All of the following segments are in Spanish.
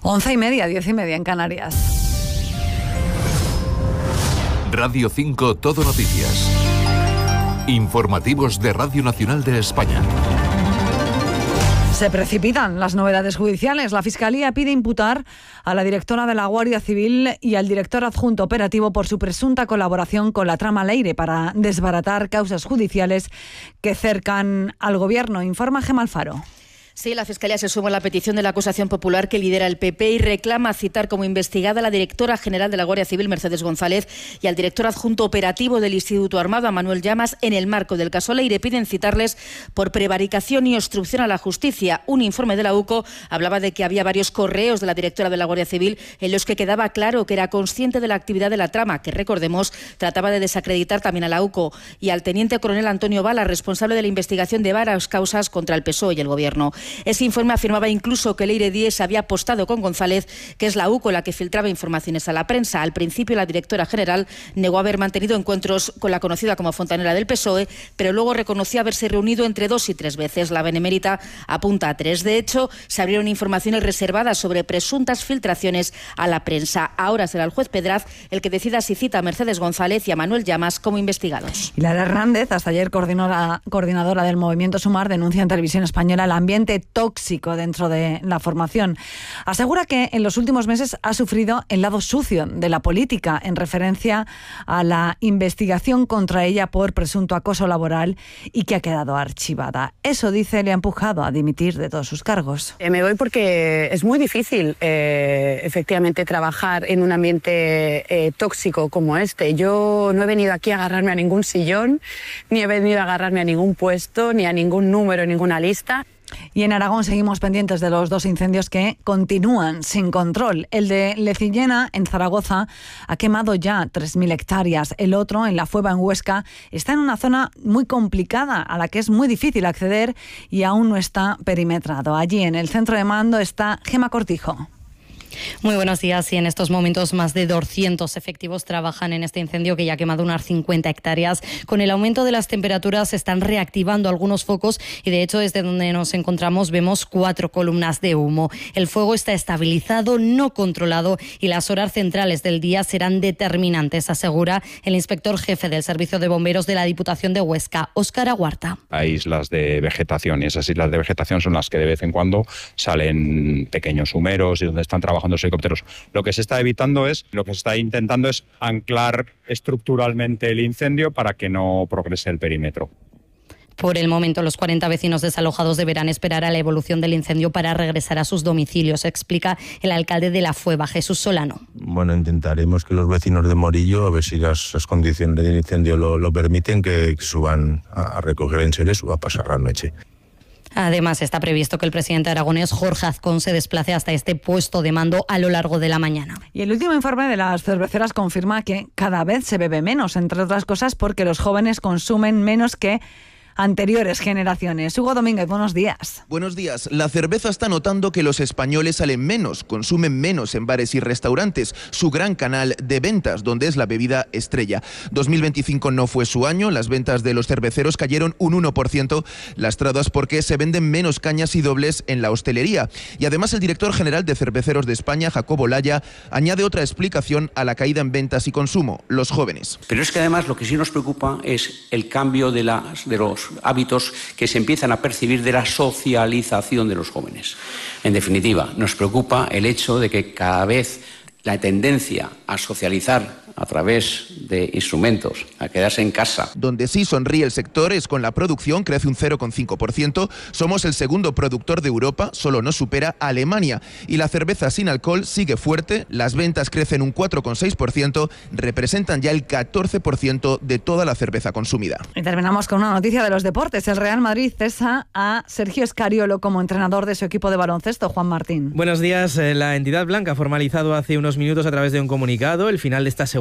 11:30, 10:30 en Canarias. Radio 5 Todo Noticias. Informativos de Radio Nacional de España. Se precipitan las novedades judiciales. La Fiscalía pide imputar a la directora de la Guardia Civil y al director adjunto operativo por su presunta colaboración con la trama Leire para desbaratar causas judiciales que cercan al Gobierno. Informa Gemma Alfaro. Sí, la Fiscalía se suma a la petición de la acusación popular que lidera el PP y reclama citar como investigada a la directora general de la Guardia Civil, Mercedes González, y al director adjunto operativo del Instituto Armado, a Manuel Llamas, en el marco del caso Leire. Piden citarles por prevaricación y obstrucción a la justicia. Un informe de la UCO hablaba de que había varios correos de la directora de la Guardia Civil en los que quedaba claro que era consciente de la actividad de la trama, que, recordemos, trataba de desacreditar también a la UCO, y al teniente coronel Antonio Bala, responsable de la investigación de varias causas contra el PSOE y el Gobierno. Ese informe afirmaba incluso que Leire Díez había apostado con González, que es la UCO la que filtraba informaciones a la prensa. Al principio, la directora general negó haber mantenido encuentros con la conocida como fontanera del PSOE, pero luego reconoció haberse reunido entre 2 y 3 veces. La benemérita apunta a 3. De hecho, se abrieron informaciones reservadas sobre presuntas filtraciones a la prensa. Ahora será el juez Pedraz el que decida si cita a Mercedes González y a Manuel Llamas como investigados. Y Lara Hernández, hasta ayer coordinadora del Movimiento Sumar, denuncia en Televisión Española el ambiente tóxico dentro de la formación. Asegura que en los últimos meses ha sufrido el lado sucio de la política, en referencia a la investigación contra ella por presunto acoso laboral, y que ha quedado archivada. Eso, dice, le ha empujado a dimitir de todos sus cargos. Me voy porque es muy difícil, efectivamente, trabajar en un ambiente tóxico como este. Yo no he venido aquí a agarrarme a ningún sillón, ni he venido a agarrarme a ningún puesto, ni a ningún número, ninguna lista. Y en Aragón seguimos pendientes de los 2 incendios que continúan sin control. El de Lecillena, en Zaragoza, ha quemado ya 3.000 hectáreas. El otro, en La Fueva, en Huesca, está en una zona muy complicada a la que es muy difícil acceder y aún no está perimetrado. Allí, en el centro de mando, está Gema Cortijo. Muy buenos días. Y en estos momentos más de 200 efectivos trabajan en este incendio que ya ha quemado unas 50 hectáreas. Con el aumento de las temperaturas se están reactivando algunos focos y, de hecho, desde donde nos encontramos vemos 4 columnas de humo. El fuego está estabilizado, no controlado, y las horas centrales del día serán determinantes, asegura el inspector jefe del Servicio de Bomberos de la Diputación de Huesca, Óscar Aguarta. Hay islas de vegetación, y esas islas de vegetación son las que de vez en cuando salen pequeños humeros y donde están trabajando los helicópteros. Lo que se está intentando es anclar estructuralmente el incendio para que no progrese el perímetro. Por el momento, los 40 vecinos desalojados deberán esperar a la evolución del incendio para regresar a sus domicilios, explica el alcalde de La Fueva, Jesús Solano. Bueno, intentaremos que los vecinos de Morillo, a ver si las condiciones del incendio lo permiten, que suban a recoger enseres o a pasar la noche. Además, está previsto que el presidente aragonés, Jorge Azcón, se desplace hasta este puesto de mando a lo largo de la mañana. Y el último informe de las cerveceras confirma que cada vez se bebe menos, entre otras cosas porque los jóvenes consumen menos que anteriores generaciones. Hugo Domínguez, buenos días. Buenos días. La cerveza está notando que los españoles salen menos, consumen menos en bares y restaurantes, su gran canal de ventas, donde es la bebida estrella. 2025 no fue su año, las ventas de los cerveceros cayeron un 1%, lastradas porque se venden menos cañas y dobles en la hostelería. Y además el director general de Cerveceros de España, Jacobo Laya, añade otra explicación a la caída en ventas y consumo: los jóvenes. Pero es que además lo que sí nos preocupa es el cambio de los hábitos que se empiezan a percibir de la socialización de los jóvenes. En definitiva, nos preocupa el hecho de que cada vez la tendencia a socializar a través de instrumentos, a quedarse en casa. Donde sí sonríe el sector es con la producción, crece un 0,5%. Somos el segundo productor de Europa, solo nos supera Alemania. Y la cerveza sin alcohol sigue fuerte, las ventas crecen un 4,6%, representan ya el 14% de toda la cerveza consumida. Y terminamos con una noticia de los deportes. El Real Madrid cesa a Sergio Escariolo como entrenador de su equipo de baloncesto. Juan Martín. Buenos días. La entidad blanca ha formalizado hace unos minutos, a través de un comunicado, el final de esta segunda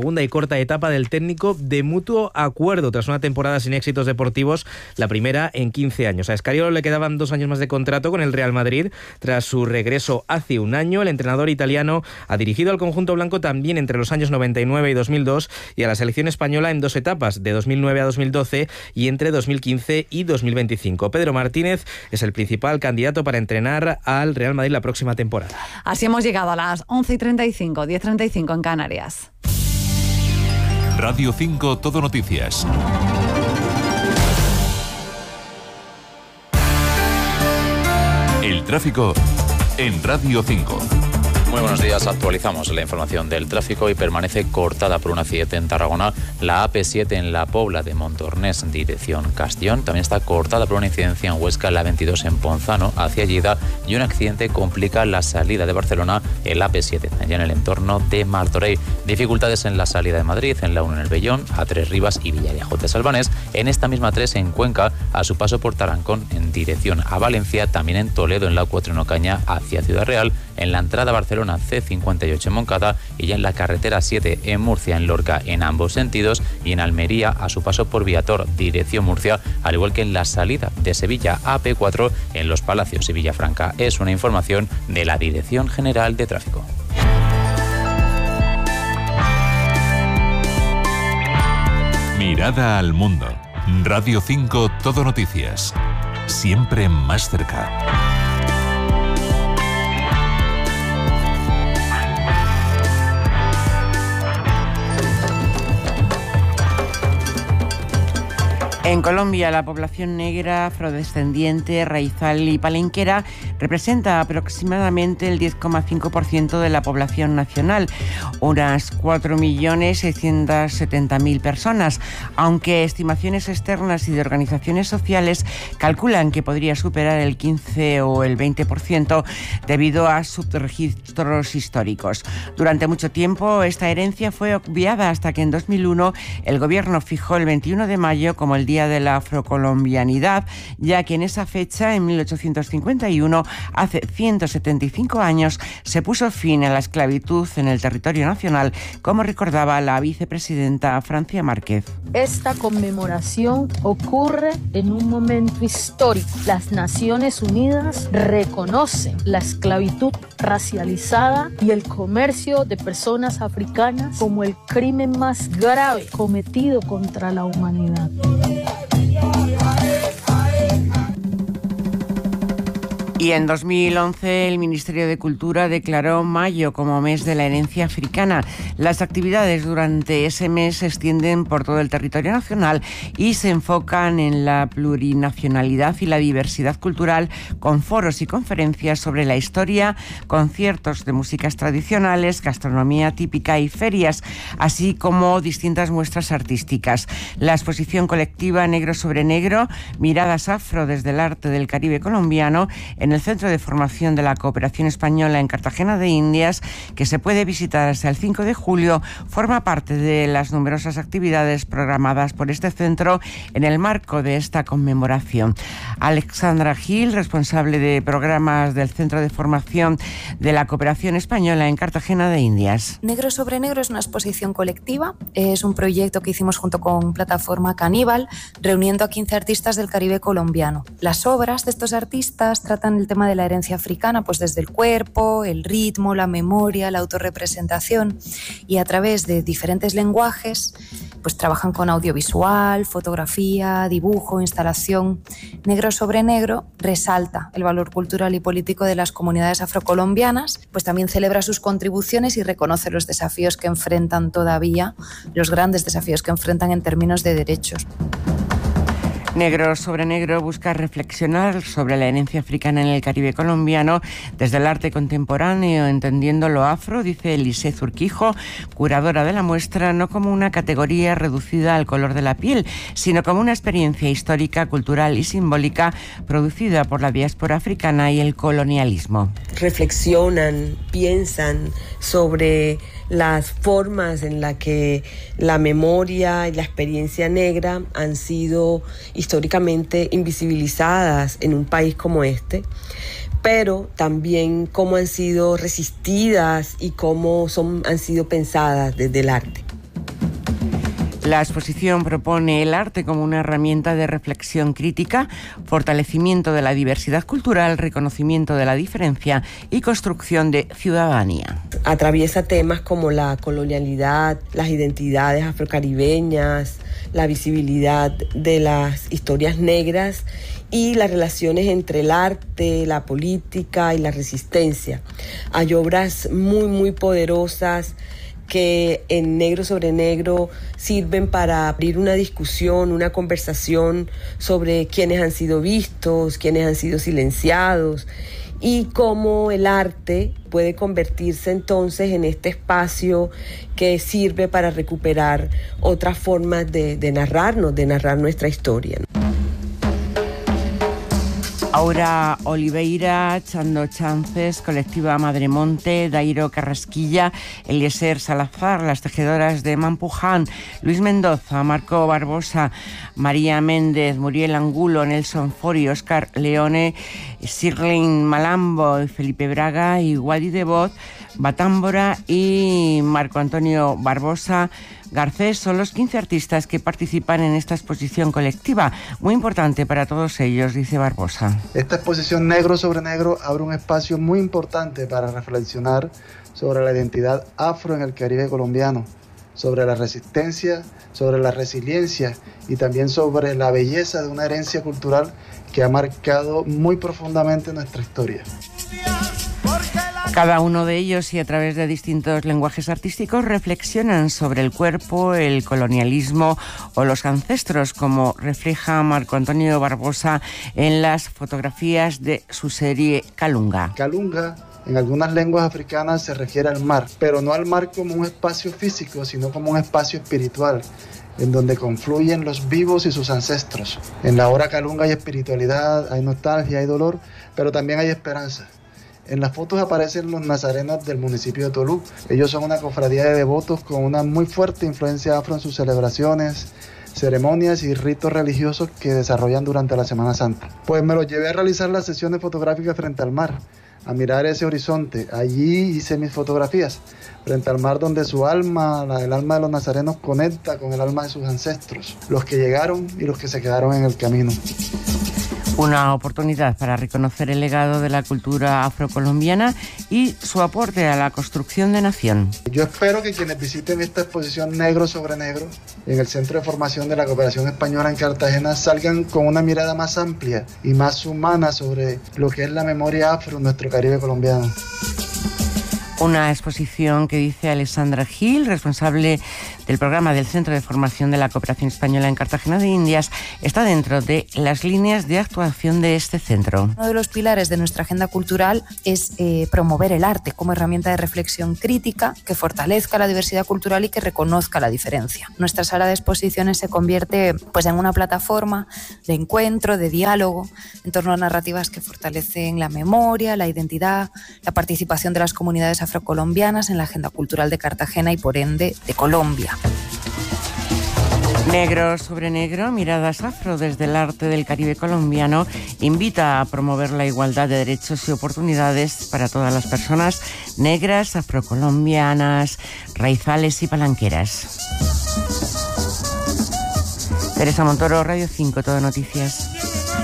segunda y corta etapa del técnico de mutuo acuerdo tras una temporada sin éxitos deportivos, la primera en 15 años. A Scariolo le quedaban 2 años más de contrato con el Real Madrid. Tras su regreso hace un año, el entrenador italiano ha dirigido al conjunto blanco también entre los años 99 y 2002 y a la selección española en 2 etapas, de 2009 a 2012 y entre 2015 y 2025. Pedro Martínez es el principal candidato para entrenar al Real Madrid la próxima temporada. Así hemos llegado a las 11:35, 10:35 en Canarias. Radio 5 Todo Noticias. El tráfico en Radio 5. Muy buenos días, actualizamos la información del tráfico y permanece cortada por un accidente en Tarragona la AP7 en la Pobla de Montornés, dirección Castellón. También está cortada por una incidencia en Huesca, la 22 en Ponzano, hacia Lleida, y un accidente complica la salida de Barcelona en la AP7, allá en el entorno de Martorell. Dificultades en la salida de Madrid, en la 1 en el Bellón, A3 Rivas y Villarejo de Salvanés, en esta misma 3 en Cuenca, a su paso por Tarancón en dirección a Valencia, también en Toledo en la 4 en Ocaña hacia Ciudad Real, en la entrada a Barcelona C58 en Moncada y ya en la carretera 7 en Murcia, en Lorca, en ambos sentidos, y en Almería a su paso por Viator, dirección Murcia, al igual que en la salida de Sevilla AP4 en Los Palacios y Villafranca. Es una información de la Dirección General de Tráfico. Mirada al mundo. Radio 5 Todo Noticias. Siempre más cerca. En Colombia, la población negra, afrodescendiente, raizal y palenquera representa aproximadamente el 10,5% de la población nacional, unas 4.670.000 personas, aunque estimaciones externas y de organizaciones sociales calculan que podría superar el 15 o el 20% debido a subregistros históricos. Durante mucho tiempo, esta herencia fue obviada hasta que en 2001 el gobierno fijó el 21 de mayo como el Día de la Afrocolombianidad, ya que en esa fecha, en 1851, hace 175 años, se puso fin a la esclavitud en el territorio nacional, como recordaba la vicepresidenta Francia Márquez. Esta conmemoración ocurre en un momento histórico. Las Naciones Unidas reconocen la esclavitud racializada y el comercio de personas africanas como el crimen más grave cometido contra la humanidad. Y en 2011 el Ministerio de Cultura declaró mayo como mes de la herencia africana. Las actividades durante ese mes se extienden por todo el territorio nacional y se enfocan en la plurinacionalidad y la diversidad cultural, con foros y conferencias sobre la historia, conciertos de músicas tradicionales, gastronomía típica y ferias, así como distintas muestras artísticas. La exposición colectiva Negro sobre Negro, miradas afro desde el arte del Caribe colombiano, en el Centro de Formación de la Cooperación Española en Cartagena de Indias, que se puede visitar hasta el 5 de julio, forma parte de las numerosas actividades programadas por este centro en el marco de esta conmemoración. Alexandra Gil, responsable de programas del Centro de Formación de la Cooperación Española en Cartagena de Indias. Negro sobre Negro es una exposición colectiva, es un proyecto que hicimos junto con Plataforma Caníbal, reuniendo a 15 artistas del Caribe colombiano. Las obras de estos artistas tratan el tema de la herencia africana, pues desde el cuerpo, el ritmo, la memoria, la autorrepresentación, y a través de diferentes lenguajes pues trabajan con audiovisual, fotografía, dibujo, instalación. Negro sobre Negro resalta el valor cultural y político de las comunidades afrocolombianas, pues también celebra sus contribuciones y reconoce los desafíos que enfrentan todavía, los grandes desafíos que enfrentan en términos de derechos. Negro sobre Negro busca reflexionar sobre la herencia africana en el Caribe colombiano desde el arte contemporáneo, entendiendo lo afro, dice Elise Zurquijo, curadora de la muestra, no como una categoría reducida al color de la piel, sino como una experiencia histórica, cultural y simbólica producida por la diáspora africana y el colonialismo. Reflexionan, piensan sobre las formas en las que la memoria y la experiencia negra han sido históricamente invisibilizadas en un país como este, pero también cómo han sido resistidas y cómo han sido pensadas desde el arte. La exposición propone el arte como una herramienta de reflexión crítica, fortalecimiento de la diversidad cultural, reconocimiento de la diferencia y construcción de ciudadanía. Atraviesa temas como la colonialidad, las identidades afrocaribeñas, la visibilidad de las historias negras y las relaciones entre el arte, la política y la resistencia. Hay obras muy poderosas que en Negro sobre Negro sirven para abrir una discusión, una conversación sobre quiénes han sido vistos, quiénes han sido silenciados y cómo el arte puede convertirse entonces en este espacio que sirve para recuperar otras formas de narrar nuestra historia. Aura Oliveira, Chando Chances, Colectiva Madremonte, Dairo Carrasquilla, Eliezer Salazar, Las Tejedoras de Mampuján, Luis Mendoza, Marco Barbosa, María Méndez, Muriel Angulo, Nelson Fori, Óscar Leone, Sirlin Malambo, Felipe Braga y Wadi de Voz, Batámbora y Marco Antonio Barbosa Garcés son los 15 artistas que participan en esta exposición colectiva, muy importante para todos ellos, dice Barbosa. Esta exposición Negro sobre Negro abre un espacio muy importante para reflexionar sobre la identidad afro en el Caribe colombiano, sobre la resistencia, sobre la resiliencia y también sobre la belleza de una herencia cultural que ha marcado muy profundamente nuestra historia. Cada uno de ellos y a través de distintos lenguajes artísticos reflexionan sobre el cuerpo, el colonialismo o los ancestros, como refleja Marco Antonio Barbosa en las fotografías de su serie Kalunga. Kalunga en algunas lenguas africanas se refiere al mar, pero no al mar como un espacio físico, sino como un espacio espiritual, en donde confluyen los vivos y sus ancestros. En la hora Kalunga hay espiritualidad, hay nostalgia, hay dolor, pero también hay esperanza. En las fotos aparecen los nazarenos del municipio de Tolú. Ellos son una cofradía de devotos con una muy fuerte influencia afro en sus celebraciones, ceremonias y ritos religiosos que desarrollan durante la Semana Santa. Pues me los llevé a realizar las sesiones fotográficas frente al mar, a mirar ese horizonte. Allí hice mis fotografías, frente al mar donde su alma, el alma de los nazarenos, conecta con el alma de sus ancestros, los que llegaron y los que se quedaron en el camino. Una oportunidad para reconocer el legado de la cultura afrocolombiana y su aporte a la construcción de nación. Yo espero que quienes visiten esta exposición Negro sobre Negro en el Centro de Formación de la Cooperación Española en Cartagena salgan con una mirada más amplia y más humana sobre lo que es la memoria afro en nuestro Caribe colombiano. Una exposición que, dice Alessandra Gil, responsable del programa del Centro de Formación de la Cooperación Española en Cartagena de Indias, está dentro de las líneas de actuación de este centro. Uno de los pilares de nuestra agenda cultural es promover el arte como herramienta de reflexión crítica que fortalezca la diversidad cultural y que reconozca la diferencia. Nuestra sala de exposiciones se convierte en una plataforma de encuentro, de diálogo, en torno a narrativas que fortalecen la memoria, la identidad, la participación de las comunidades afrocolombianas en la agenda cultural de Cartagena y, por ende, de Colombia. Negro sobre Negro, miradas afro desde el arte del Caribe colombiano, invita a promover la igualdad de derechos y oportunidades para todas las personas negras, afrocolombianas, raizales y palanqueras. Teresa Montoro, Radio 5, Todo Noticias.